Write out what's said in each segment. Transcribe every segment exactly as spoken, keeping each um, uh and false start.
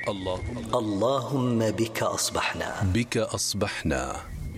اللهم اللهم بك أصبحنا بك أصبحنا.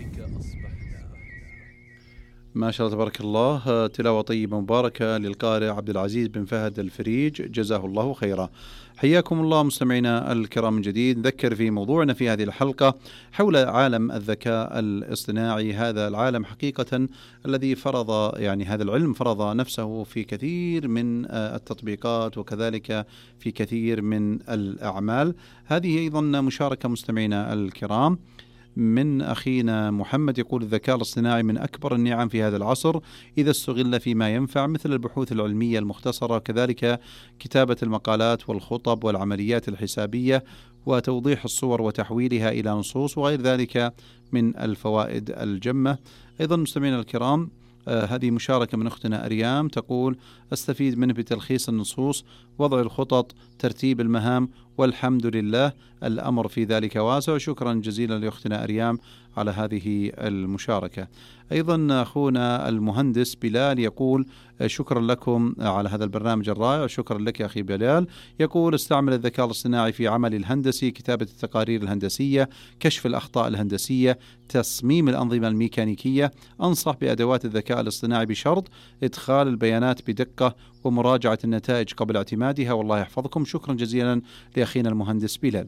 ما شاء الله تبارك الله، تلاوة طيبة مباركة للقارئ عبد العزيز بن فهد الفريج، جزاه الله خيرا. حياكم الله مستمعينا الكرام من جديد. نذكر في موضوعنا في هذه الحلقة حول عالم الذكاء الاصطناعي. هذا العالم حقيقة الذي فرض يعني هذا العلم فرض نفسه في كثير من التطبيقات وكذلك في كثير من الأعمال. هذه أيضا مشاركة مستمعينا الكرام من أخينا محمد، يقول: الذكاء الاصطناعي من أكبر النعم في هذا العصر إذا استغل فيما ينفع، مثل البحوث العلمية المختصرة، كذلك كتابة المقالات والخطب والعمليات الحسابية وتوضيح الصور وتحويلها إلى نصوص وغير ذلك من الفوائد الجمة. أيضا مستمعينا الكرام، آه هذه مشاركة من أختنا أريام، تقول: أستفيد منه بتلخيص النصوص، وضع الخطط، ترتيب المهام، والحمد لله الأمر في ذلك واسع. شكرا جزيلا لأختنا أريام على هذه المشاركة. أيضا أخونا المهندس بلال يقول: شكرا لكم على هذا البرنامج الرائع. شكرا لك يا أخي بلال. يقول: استعمل الذكاء الاصطناعي في عمل الهندسي، كتابة التقارير الهندسية، كشف الأخطاء الهندسية، تصميم الأنظمة الميكانيكية. أنصح بأدوات الذكاء الاصطناعي بشرط إدخال البيانات بدقة ومراجعة النتائج قبل اعتمادها، والله يحفظكم. شكرا جزيلا لأخينا المهندس بلال.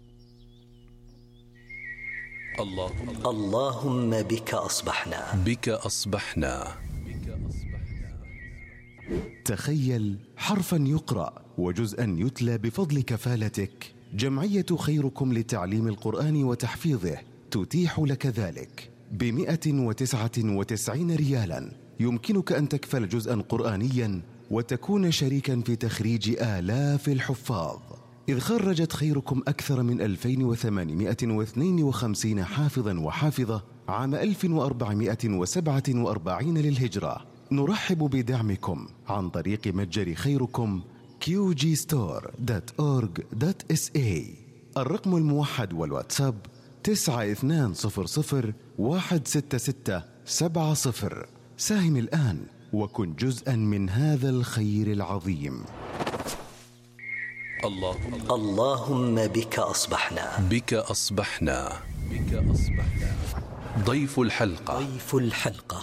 اللهم اللهم بك أصبحنا بك أصبحنا. تخيل حرفا يقرأ وجزءا يتلى بفضل كفالتك. جمعية خيركم لتعليم القرآن وتحفيظه تتيح لك ذلك بمئة وتسعة وتسعين ريالا. يمكنك أن تكفل جزءا قرآنيا وتكون شريكا في تخريج آلاف الحفاظ، إذ خرجت خيركم أكثر من ألفين وثمانمئة واثنين وخمسين حافظا وحافظة عام ألف وأربعمئة وسبعة وأربعين للهجرة. نرحب بدعمكم عن طريق متجر خيركم كيو جي ستور دوت أورج دوت إس إيه. الرقم الموحد والواتساب تسعة اثنان صفر صفر واحد ستة ستة سبعة صفر. ساهم الآن وكن جزءا من هذا الخير العظيم. اللهم اللهم بك أصبحنا بك أصبحنا. بك أصبحنا. ضيف الحلقة ضيف الحلقة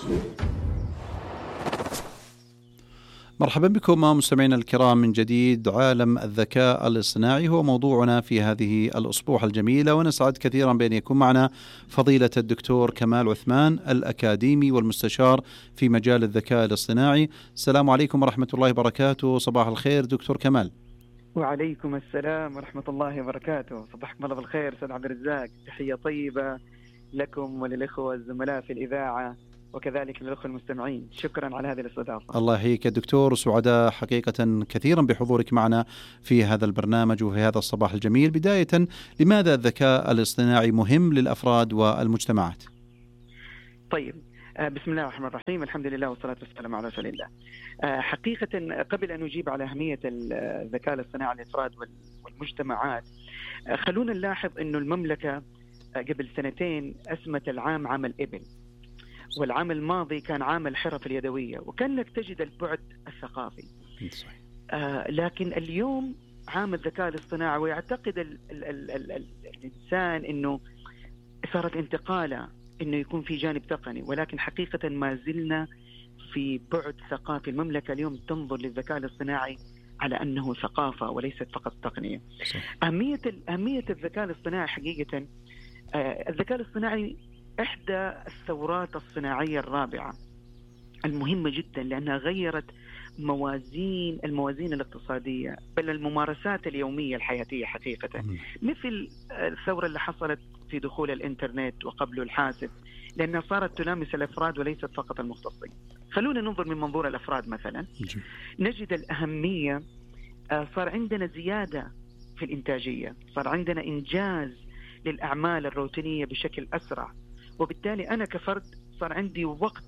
مرحبا بكم مستمعينا الكرام من جديد. عالم الذكاء الاصطناعي هو موضوعنا في هذه الأسبوع الجميلة، ونسعد كثيرا بأن يكون معنا فضيلة الدكتور كمال عثمان، الأكاديمي والمستشار في مجال الذكاء الاصطناعي. السلام عليكم ورحمة الله وبركاته. صباح الخير دكتور كمال. وعليكم السلام ورحمة الله وبركاته. صباحكم الله بالخير أستاذ عبد الرزاق. تحية طيبة لكم وللإخوة الزملاء في الإذاعة وكذلك للأخوة المستمعين. شكرا على هذه الاستضافة. الله يحييك دكتور، سعداء حقيقة كثيرا بحضورك معنا في هذا البرنامج وفي هذا الصباح الجميل. بداية، لماذا الذكاء الاصطناعي مهم للأفراد والمجتمعات؟ طيب، بسم الله الرحمن الرحيم، الحمد لله والصلاة والسلام على رسول الله. حقيقة قبل أن نجيب على أهمية الذكاء الاصطناعي للأفراد والمجتمعات، خلونا نلاحظ أنه المملكة قبل سنتين أسمت العام عام الإبل، والعام الماضي كان عام الحرف اليدوية، وكانك تجد البعد الثقافي. آه لكن اليوم عام الذكاء الاصطناعي، ويعتقد ال ال ال ال ال الإنسان أنه صارت انتقالة أنه يكون في جانب تقني، ولكن حقيقة ما زلنا في بعد ثقافي. المملكة اليوم تنظر للذكاء الاصطناعي على أنه ثقافة وليست فقط تقنية. أهمية أهمية الذكاء الاصطناعي حقيقة، آه الذكاء الاصطناعي إحدى الثورات الصناعية الرابعة المهمة جدا، لأنها غيرت موازين الموازين الاقتصادية بل الممارسات اليومية الحياتية حقيقة، مثل الثورة اللي حصلت في دخول الإنترنت وقبله الحاسب، لأنها صارت تلامس الأفراد وليست فقط المختصين. خلونا ننظر من منظور الأفراد مثلا، نجد الأهمية. صار عندنا زيادة في الإنتاجية، صار عندنا إنجاز للأعمال الروتينية بشكل أسرع، وبالتالي أنا كفرد صار عندي وقت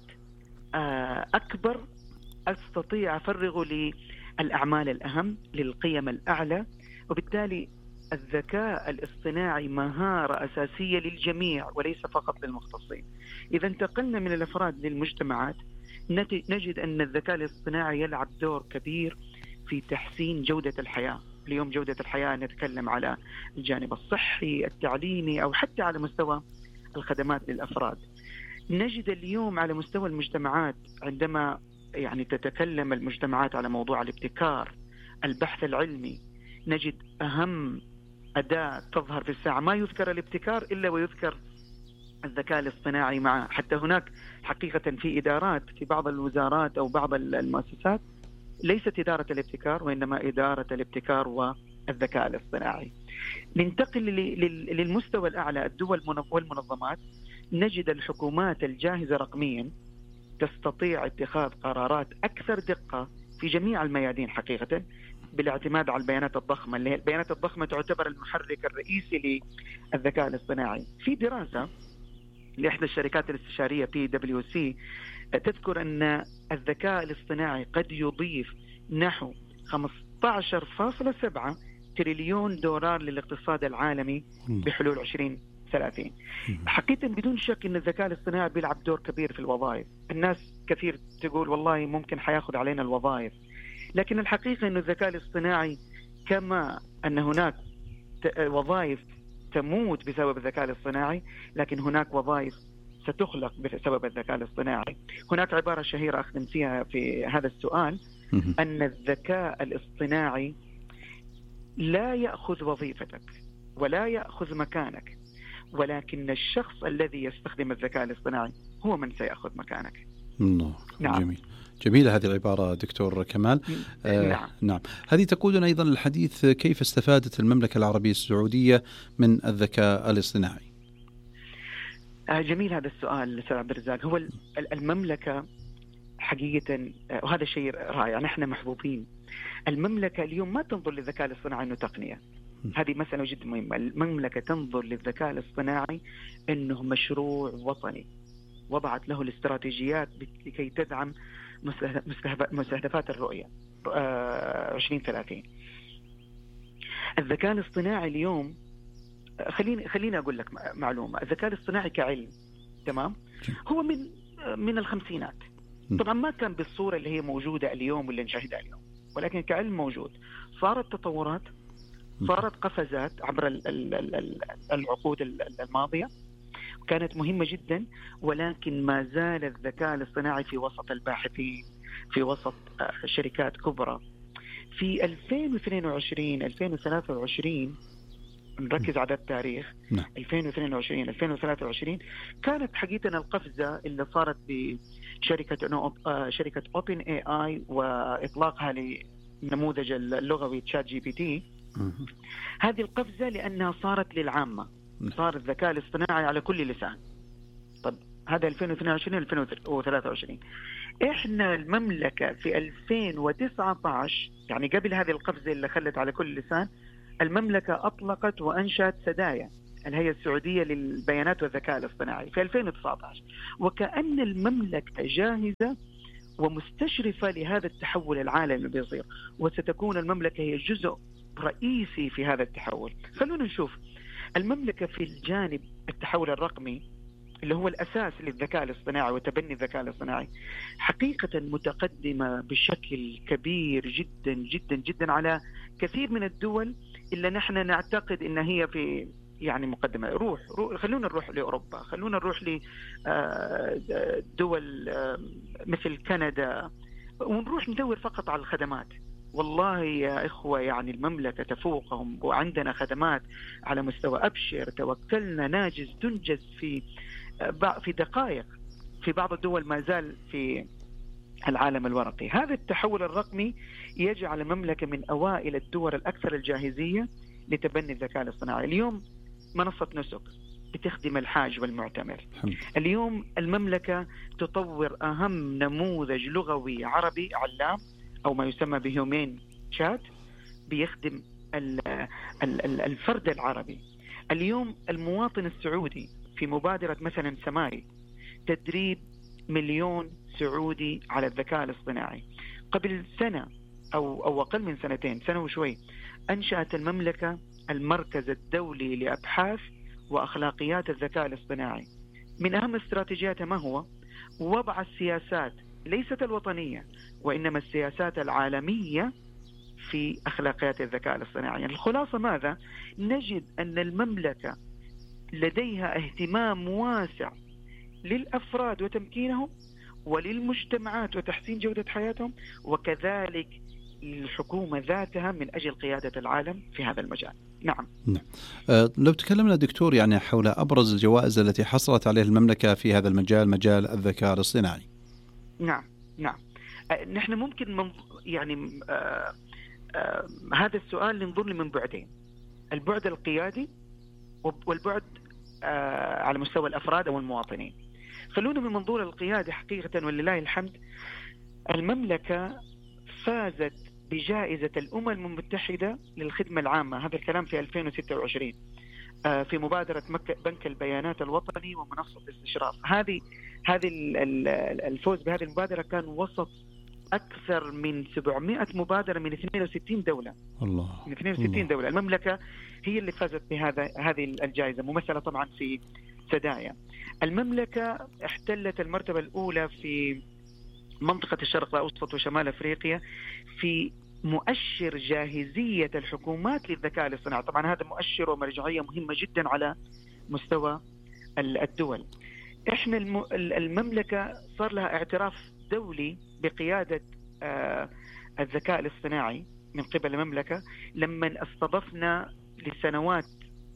أكبر أستطيع أفرغه للأعمال الأهم، للقيم الأعلى. وبالتالي الذكاء الاصطناعي مهارة أساسية للجميع وليس فقط للمختصين. إذا انتقلنا من الأفراد للمجتمعات، نجد أن الذكاء الاصطناعي يلعب دور كبير في تحسين جودة الحياة اليوم جودة الحياة نتكلم على الجانب الصحي التعليمي أو حتى على مستوى الخدمات للأفراد. نجد اليوم على مستوى المجتمعات عندما يعني تتكلم المجتمعات على موضوع الابتكار البحث العلمي، نجد أهم أداة تظهر في الساعة ما يذكر الابتكار إلا ويذكر الذكاء الاصطناعي معه. حتى هناك حقيقة في إدارات في بعض الوزارات أو بعض المؤسسات ليست إدارة الابتكار وإنما إدارة الابتكار والذكاء الاصطناعي. ننتقل للمستوى الأعلى الدول والمنظمات، نجد الحكومات الجاهزة رقميا تستطيع اتخاذ قرارات أكثر دقة في جميع الميادين حقيقة بالاعتماد على البيانات الضخمة، اللي هي البيانات الضخمة تعتبر المحرك الرئيسي للذكاء الاصطناعي. في دراسة لإحدى الشركات الاستشارية بي دبليو سي تذكر أن الذكاء الاصطناعي قد يضيف نحو خمسة عشر فاصلة سبعة تريليون دولار للاقتصاد العالمي بحلول عشرين ثلاثين. حقيقة بدون شك أن الذكاء الاصطناعي بيلعب دور كبير في الوظائف. الناس كثير تقول والله ممكن حياخذ علينا الوظائف، لكن الحقيقة أن الذكاء الاصطناعي كما أن هناك وظائف تموت بسبب الذكاء الاصطناعي، لكن هناك وظائف ستخلق بسبب الذكاء الاصطناعي. هناك عبارة شهيرة أخدم فيها في هذا السؤال أن الذكاء الاصطناعي لا يأخذ وظيفتك ولا يأخذ مكانك، ولكن الشخص الذي يستخدم الذكاء الاصطناعي هو من سيأخذ مكانك. الله. نعم. جميل. جميلة هذه العبارة دكتور كمال. آه نعم. نعم. هذه تقودنا أيضا الحديث كيف استفادت المملكة العربية السعودية من الذكاء الاصطناعي؟ آه جميل هذا السؤال أستاذ عبد الرزاق. هو المملكة حقيقة وهذا شيء رائع، نحن محظوظين. المملكة اليوم ما تنظر للذكاء الاصطناعي أنه تقنية، هذه مسألة جدا مهمة. المملكة تنظر للذكاء الاصطناعي أنه مشروع وطني وضعت له الاستراتيجيات لكي تدعم مستهدفات الرؤية عشرين ثلاثين. الذكاء الاصطناعي اليوم خليني خليني أقول لك معلومة. الذكاء الاصطناعي كعلم تمام هو من من الخمسينات، طبعا ما كان بالصورة اللي هي موجودة اليوم واللي نشاهدها اليوم، ولكن كعلم موجود. صارت تطورات، صارت قفزات عبر العقود الماضية كانت مهمة جدا، ولكن ما زال الذكاء الاصطناعي في وسط الباحثين، في وسط شركات كبرى. في ألفين واثنين وعشرين ألفين وثلاثة وعشرين نركز على التاريخ، ألفين واثنين وعشرين ألفين وثلاثة وعشرين كانت حقيقة القفزة اللي صارت بشركة شركة أوبن إيه آي وإطلاقها لنموذج اللغوي تشات جي بي تي. هذه القفزة لأنها صارت للعامة، صار الذكاء الاصطناعي على كل لسان. طب هذا ألفين واثنين وعشرين ألفين وثلاثة وعشرين. إحنا المملكة في ألفين وتسعة عشر يعني قبل هذه القفزة اللي خلت على كل لسان، المملكة أطلقت وأنشأت سدايا الهيئة السعودية للبيانات والذكاء الاصطناعي في ألفين وتسعة عشر، وكأن المملكة جاهزة ومستشرفة لهذا التحول العالمي اللي بيصير، وستكون المملكة هي جزء رئيسي في هذا التحول. خلونا نشوف المملكة في الجانب التحول الرقمي اللي هو الأساس للذكاء الاصطناعي وتبني الذكاء الاصطناعي، حقيقة متقدمة بشكل كبير جدا جدا جدا على كثير من الدول اللي نحن نعتقد إن هي في يعني مقدمة. روح, روح خلونا نروح لأوروبا، خلونا نروح لدول مثل كندا ونروح ندور فقط على الخدمات. والله يا إخوة يعني المملكة تفوقهم، وعندنا خدمات على مستوى أبشر، توكلنا، ناجز، تنجز في في دقائق. في بعض الدول ما زال في العالم الورقي. هذا التحول الرقمي يجعل المملكة من أوائل الدول الأكثر الجاهزية لتبني الذكاء الاصطناعي. اليوم منصة نسك بتخدم الحاج والمعتمر. اليوم المملكة تطور أهم نموذج لغوي عربي علام أو ما يسمى بهيومين شات بيخدم الفرد العربي. اليوم المواطن السعودي في مبادرة مثلا سماري تدريب مليون سعودي على الذكاء الاصطناعي. قبل سنة أو, أو أقل من سنتين، سنة وشوي، أنشأت المملكة المركز الدولي لأبحاث وأخلاقيات الذكاء الاصطناعي. من أهم استراتيجياتها ما هو؟ وضع السياسات ليست الوطنية وإنما السياسات العالمية في أخلاقيات الذكاء الاصطناعي. يعني الخلاصة ماذا؟ نجد أن المملكة لديها اهتمام واسع للأفراد وتمكينهم، وللمجتمعات وتحسين جودة حياتهم، وكذلك الحكومة ذاتها من أجل قيادة العالم في هذا المجال. نعم. نعم. أه لو تكلمنا دكتور يعني حول أبرز الجوائز التي حصلت عليها المملكة في هذا المجال، مجال الذكاء الاصطناعي. نعم نعم. أه نحن ممكن من يعني أه أه هذا السؤال ننظر له من بعدين، البعد القيادي والبعد أه على مستوى الأفراد أو المواطنين. خلونا من منظور القيادة. حقيقة ولله الحمد المملكة فازت بجائزة الأمم المتحدة للخدمة العامة، هذا الكلام في ألفين وستة وعشرين، في مبادرة بنك البيانات الوطني ومنصة الاستشراف. هذه هذه الفوز بهذه المبادرة كان وسط أكثر من سبعمائة مبادرة من اثنين وستين دولة. الله. من اثنين وستين الله. دولة. المملكة هي اللي فازت بهذا هذه الجائزة، ممثلة طبعا في سدايا. المملكة احتلت المرتبة الأولى في منطقة الشرق الأوسط وشمال أفريقيا في مؤشر جاهزية الحكومات للذكاء الاصطناعي. طبعا هذا مؤشر ومرجعية مهمة جدا على مستوى الدول. احنا المملكة صار لها اعتراف دولي بقيادة الذكاء الاصطناعي من قبل المملكة لما استضفنا لسنوات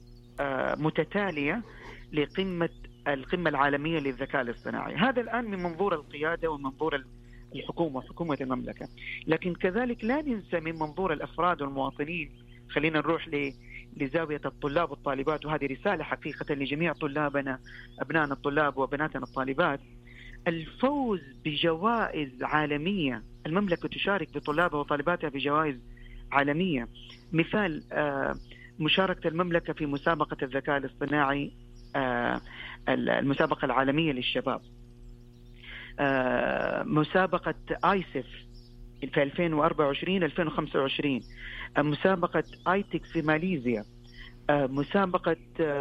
متتالية لقمة القمة العالمية للذكاء الاصطناعي. هذا الآن من منظور القيادة ومنظور الحكومة، حكومة المملكة. لكن كذلك لا ننسى من منظور الأفراد والمواطنين. خلينا نروح لزاوية الطلاب والطالبات، وهذه رسالة حقيقة لجميع طلابنا، أبنائنا الطلاب وبناتنا الطالبات. الفوز بجوائز عالمية، المملكة تشارك بطلابها وطالباتها بجوائز عالمية. مثال مشاركة المملكة في مسابقة الذكاء الاصطناعي، المسابقة العالمية للشباب، مسابقة آيسف في ألفين وأربعة وعشرين ألفين وخمسة وعشرين، مسابقة آيتك في ماليزيا، مسابقة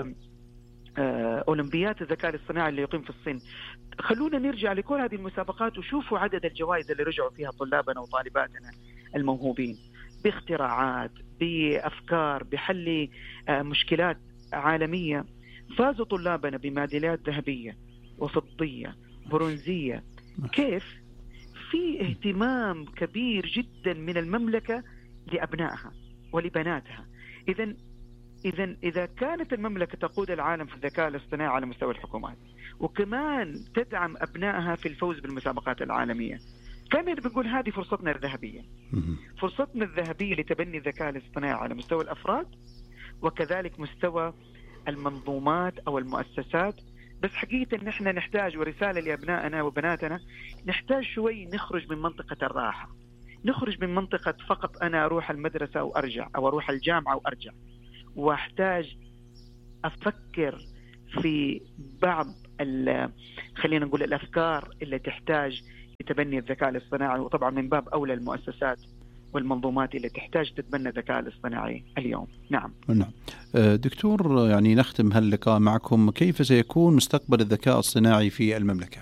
أولمبيات الذكاء الاصطناعي اللي يقيم في الصين. خلونا نرجع لكل هذه المسابقات وشوفوا عدد الجوائز اللي رجعوا فيها طلابنا وطالباتنا الموهوبين باختراعات، بأفكار، بحل مشكلات عالمية. فازوا طلابنا بميداليات ذهبية وفضية برونزية. كيف؟ في اهتمام كبير جدا من المملكة لأبنائها ولبناتها. إذن إذن إذا كانت المملكة تقود العالم في الذكاء الاصطناعي على مستوى الحكومات، وكمان تدعم أبنائها في الفوز بالمسابقات العالمية، كان بنقول هذه فرصتنا الذهبية، فرصتنا الذهبية لتبني الذكاء الاصطناعي على مستوى الأفراد وكذلك مستوى المنظومات أو المؤسسات. بس حقيقة إن إحنا نحتاج، ورسالة لأبنائنا وبناتنا، نحتاج شوي نخرج من منطقة الراحة، نخرج من منطقة فقط أنا أروح المدرسة وأرجع أو أروح الجامعة وأرجع، واحتاج أفكر في بعض خلينا نقول الأفكار اللي تحتاج لتبني الذكاء الاصطناعي. وطبعا من باب أولى المؤسسات والمنظومات اللي تحتاج تتبنى الذكاء الاصطناعي اليوم. نعم. نعم. دكتور، يعني نختم هاللقاء معكم، كيف سيكون مستقبل الذكاء الاصطناعي في المملكة؟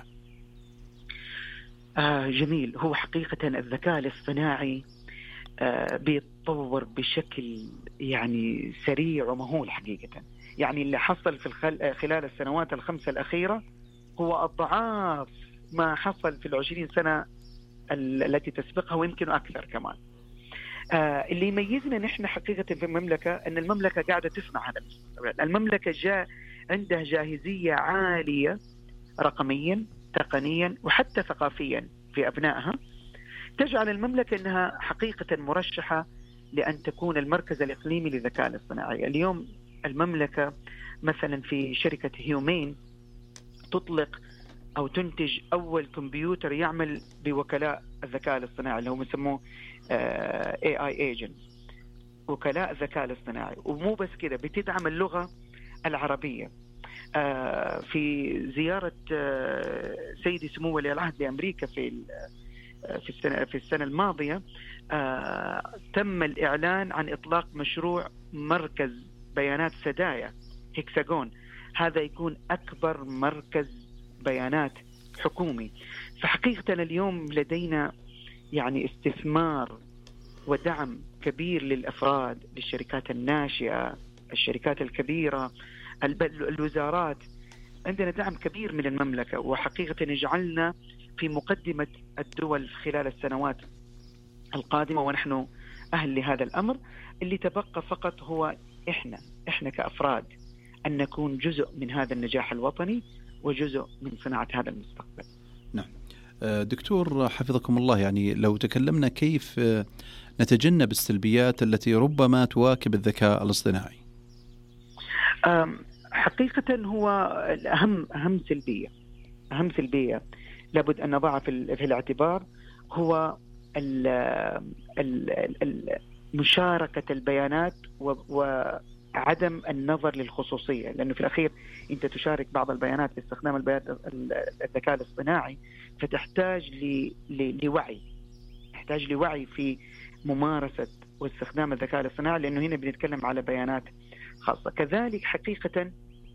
آه جميل. هو حقيقة الذكاء الاصطناعي آه بيتطور بشكل يعني سريع ومهول حقيقة. يعني اللي حصل في الخل... خلال السنوات الخمسة الأخيرة هو أضعاف ما حصل في العشرين سنة التي تسبقها ويمكن أكثر كمان. آه اللي يميزنا نحن حقيقة في المملكة أن المملكة قاعدة تصنع هذا المستقبل. المملكة جاء عندها جاهزية عالية رقميا، تقنيا، وحتى ثقافيا في أبنائها، تجعل المملكة أنها حقيقة مرشحة لأن تكون المركز الإقليمي للذكاء الاصطناعي. اليوم المملكة مثلا في شركة هيومين تطلق أو تنتج أول كمبيوتر يعمل بوكلاء الذكاء الاصطناعي اللي هم يسموه إيه آي agents، وكلاء الذكاء الاصطناعي. ومو بس كده، بتدعم اللغة العربية. في زيارة سيدي سمو ولي العهد لأمريكا في في السنة في السنة الماضية تم الإعلان عن إطلاق مشروع مركز بيانات سدايا هيكساغون. هذا يكون أكبر مركز بيانات حكومي. فحقيقة اليوم لدينا يعني استثمار ودعم كبير للأفراد، للشركات الناشئة، الشركات الكبيرة، الوزارات. عندنا دعم كبير من المملكة، وحقيقة يجعلنا في مقدمة الدول خلال السنوات القادمة، ونحن أهل لهذا الأمر. اللي تبقى فقط هو إحنا إحنا كأفراد أن نكون جزء من هذا النجاح الوطني وجزء من صناعة هذا المستقبل. نعم دكتور حفظكم الله، يعني لو تكلمنا كيف نتجنب السلبيات التي ربما تواكب الذكاء الاصطناعي. حقيقة هو أهم أهم سلبية أهم سلبية لابد أن نضعها في الاعتبار هو مشاركة البيانات وعدم النظر للخصوصية، لأنه في الأخير أنت تشارك بعض البيانات باستخدام البيانات الذكاء الاصطناعي، فتحتاج لوعي تحتاج لوعي في ممارسة واستخدام الذكاء الاصطناعي، لأنه هنا بنتكلم على بيانات خاصة. كذلك حقيقة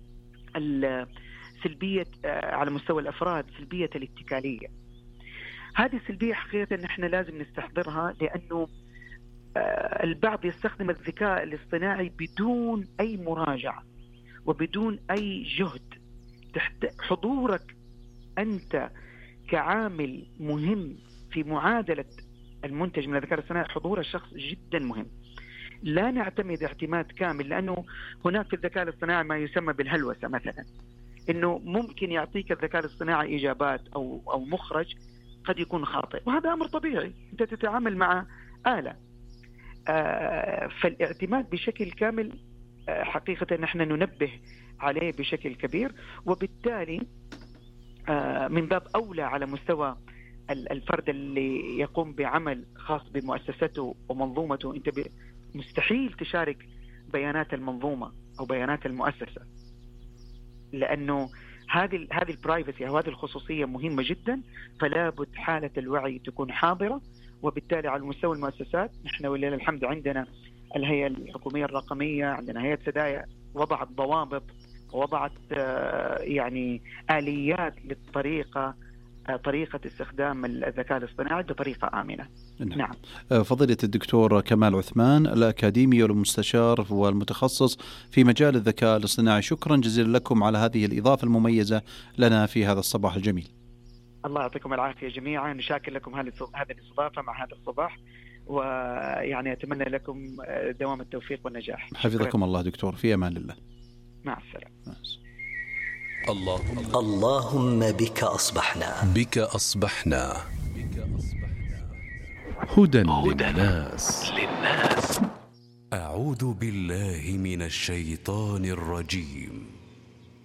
السلبية على مستوى الأفراد، سلبية الاتكالية. هذه السلبية حقيقة نحن لازم نستحضرها، لأنه البعض يستخدم الذكاء الاصطناعي بدون أي مراجعة وبدون أي جهد. حضورك أنت كعامل مهم في معادلة المنتج من الذكاء الاصطناعي، حضور الشخص جدا مهم. لا نعتمد اعتماد كامل، لأنه هناك في الذكاء الاصطناعي ما يسمى بالهلوسة مثلا، إنه ممكن يعطيك الذكاء الاصطناعي إجابات أو أو مخرج قد يكون خاطئ، وهذا أمر طبيعي، أنت تتعامل مع آلة. آه فالاعتماد بشكل كامل آه حقيقة نحن ننبه عليه بشكل كبير، وبالتالي آه من باب أولى على مستوى الفرد اللي يقوم بعمل خاص بمؤسسته ومنظومته، أنت مستحيل تشارك بيانات المنظومة أو بيانات المؤسسة، لأنه هذه هذه البرايفسي أو هذه الخصوصية مهمة جدا. فلا بد حالة الوعي تكون حاضرة، وبالتالي على مستوى المؤسسات نحن ولله الحمد عندنا الهيئة الحكومية الرقمية، عندنا هيئة سدايا وضعت ضوابط ووضعت يعني آليات للطريقة طريقة استخدام الذكاء الاصطناعي بطريقة آمنة. نعم. نعم. فضيلة الدكتور كمال عثمان، الأكاديمي والمستشار والمتخصص في مجال الذكاء الاصطناعي، شكرا جزيلا لكم على هذه الإضافة المميزة لنا في هذا الصباح الجميل. الله يعطيكم العافية جميعا، نشاكر لكم هذه الاستضافة مع هذا الصباح، ويعني أتمنى لكم دوام التوفيق والنجاح. حفظكم الله دكتور، في أمان الله. مع السلامة. اللهم اللهم بك أصبحنا بك أصبحنا هدى للناس. للناس. أعوذ بالله من الشيطان الرجيم.